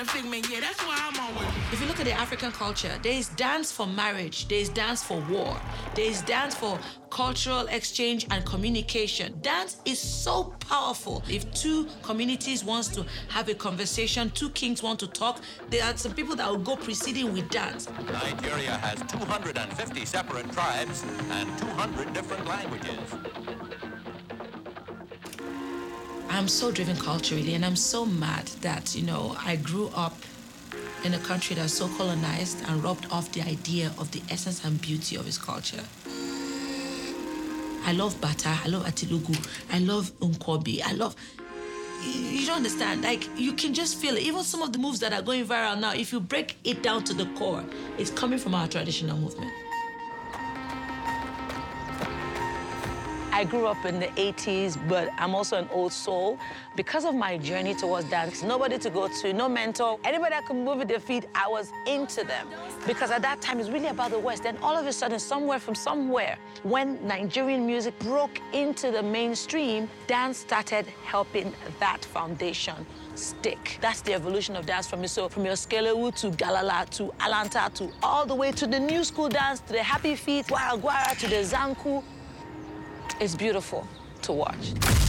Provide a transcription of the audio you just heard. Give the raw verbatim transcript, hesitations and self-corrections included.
Yeah, that's why I'm always. If you look at the African culture, there is dance for marriage, there is dance for war, there is dance for cultural exchange and communication. Dance is so powerful. If two communities want to have a conversation, two kings want to talk, there are some people that will go preceding with dance. Nigeria has two hundred fifty separate tribes and two hundred different languages. I'm so driven culturally, and I'm so mad that, you know, I grew up in a country that's so colonized and robbed off the idea of the essence and beauty of its culture. I love Bata, I love Atilugu, I love Nkwobi, I love... You don't understand, like, you can just feel it. Even some of the moves that are going viral now, if you break it down to the core, it's coming from our traditional movement. I grew up in the eighties, but I'm also an old soul. Because of my journey towards dance, nobody to go to, no mentor, anybody that could move with their feet, I was into them. Because at that time, it's really about the West. Then all of a sudden, somewhere from somewhere, when Nigerian music broke into the mainstream, dance started helping that foundation stick. That's the evolution of dance for me. So from your Skelewu to Galala to Alanta to all the way to the new school dance, to the Happy Feet, Gwara Gwara to the Zanku. It's beautiful to watch.